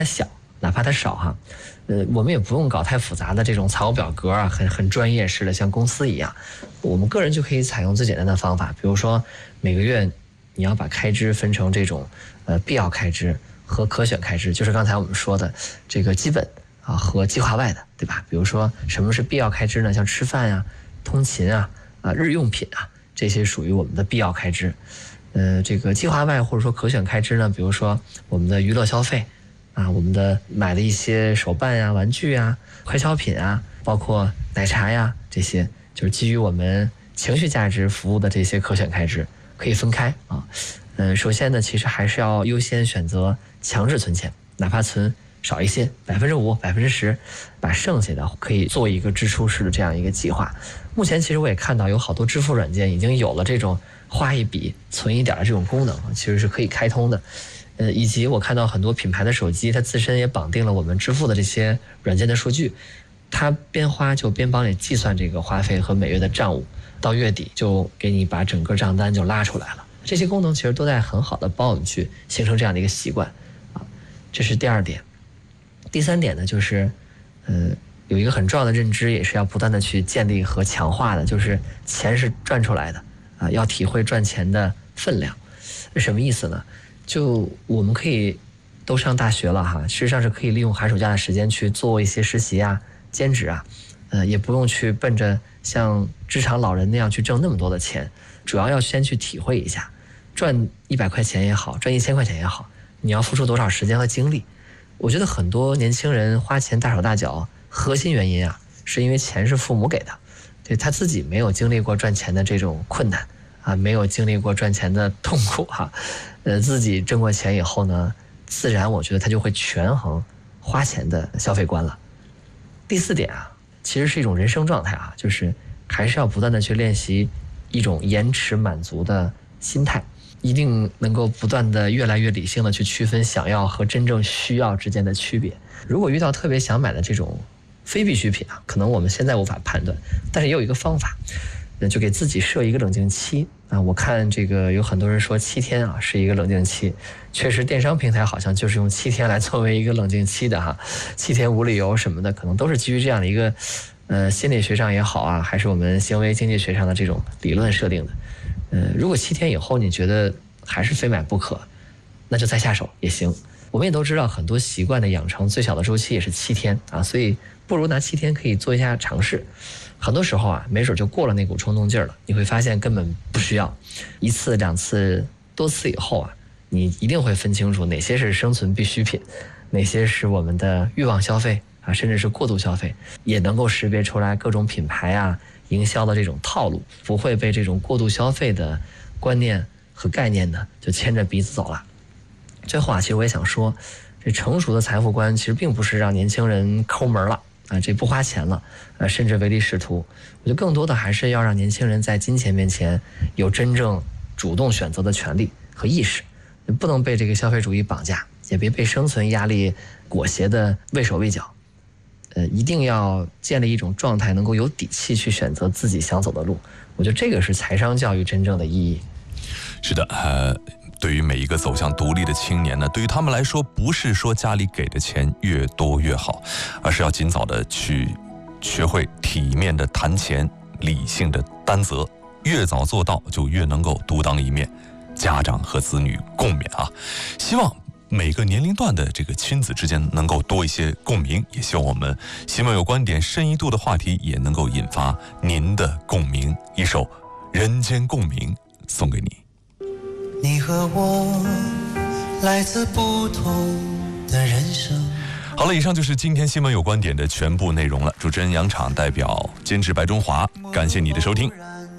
小，哪怕它少哈，我们也不用搞太复杂的这种财务表格啊，很专业式的，像公司一样。我们个人就可以采用最简单的方法，比如说每个月你要把开支分成这种必要开支和可选开支，就是刚才我们说的这个基本啊和计划外的，对吧？比如说什么是必要开支呢？像吃饭呀、通勤啊、日用品啊，这些属于我们的必要开支。这个计划外或者说可选开支呢，比如说我们的娱乐消费啊，我们的买的一些手办呀、玩具啊、快消品啊，包括奶茶呀，这些就是基于我们情绪价值服务的这些可选开支，可以分开啊。首先呢，其实还是要优先选择强制存钱，哪怕存少一些，5%、10%，把剩下的可以做一个支出式的这样一个计划。目前其实我也看到有好多支付软件已经有了这种花一笔存一点的这种功能，其实是可以开通的。以及我看到很多品牌的手机，它自身也绑定了我们支付的这些软件的数据，它边花就边帮你计算这个花费和每月的账务，到月底就给你把整个账单就拉出来了。这些功能其实都在很好的帮我们去形成这样的一个习惯啊，这是第2点。第3点呢，就是有一个很重要的认知，也是要不断的去建立和强化的，就是钱是赚出来的啊，要体会赚钱的分量。什么意思呢？就我们可以都上大学了哈，事实上是可以利用寒暑假的时间去做一些实习啊、兼职啊，也不用去奔着像职场老人那样去挣那么多的钱，主要要先去体会一下，赚100块钱也好，赚1000块钱也好，你要付出多少时间和精力。我觉得很多年轻人花钱大手大脚，核心原因啊，是因为钱是父母给的，对，他自己没有经历过赚钱的这种困难啊，没有经历过赚钱的痛苦哈，自己挣过钱以后呢，自然我觉得他就会权衡花钱的消费观了。第4点啊，其实是一种人生状态啊，就是还是要不断的去练习一种延迟满足的心态，一定能够不断的越来越理性的去区分想要和真正需要之间的区别。如果遇到特别想买的这种非必需品啊，可能我们现在无法判断，但是也有一个方法，就给自己设一个冷静期啊。我看这个有很多人说7天啊是一个冷静期，确实电商平台好像就是用7天来作为一个冷静期的哈，7天无理由什么的，可能都是基于这样的一个心理学上也好啊，还是我们行为经济学上的这种理论设定的。如果7天以后你觉得还是非买不可，那就再下手也行。我们也都知道很多习惯的养成最小的周期也是7天啊，所以不如拿7天可以做一下尝试。很多时候啊，没准就过了那股冲动劲儿了，你会发现根本不需要。1次、2次、多次以后啊，你一定会分清楚哪些是生存必需品，哪些是我们的欲望消费啊，甚至是过度消费，也能够识别出来各种品牌啊营销的这种套路，不会被这种过度消费的观念和概念呢就牵着鼻子走了。最后啊，其实我也想说，这成熟的财富观其实并不是让年轻人抠门了啊，这不花钱了，甚至唯利是图。我觉得更多的还是要让年轻人在金钱面前有真正主动选择的权利和意识，不能被这个消费主义绑架，也别被生存压力裹挟的畏手畏脚。一定要建立一种状态，能够有底气去选择自己想走的路。我觉得这个是财商教育真正的意义。 是的，对于每一个走向独立的青年呢，对于他们来说，不是说家里给的钱越多越好，而是要尽早的去学会体面的谈钱，理性的担责，越早做到就越能够独当一面，家长和子女共勉啊！希望每个年龄段的这个亲子之间能够多一些共鸣，也希望我们新闻有观点深一度的话题也能够引发您的共鸣。一首《人间共鸣》送给你。 你和我来自不同的人生。 好了，以上就是今天新闻有观点的全部内容了。主持人杨昶代表监制白中华，感谢你的收听。